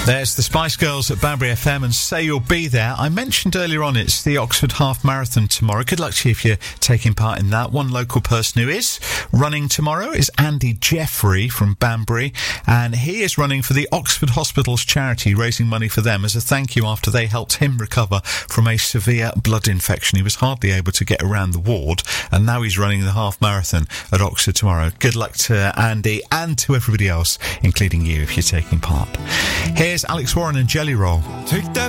There's the Spice Girls at Banbury FM and Say You'll Be There. I mentioned earlier on it's the Oxford Half Marathon tomorrow. Good luck to you if you're taking part in that. One local person who is running tomorrow is Andy Jeffrey from Banbury, and he is running for the Oxford Hospitals charity, raising money for them as a thank you after they helped him recover from a severe blood infection. He was hardly able to get around the ward, and now he's running the half marathon at Oxford tomorrow. Good luck to Andy and to everybody else, including you if you're taking part. Here's Alex Warren and Jelly Roll. Take that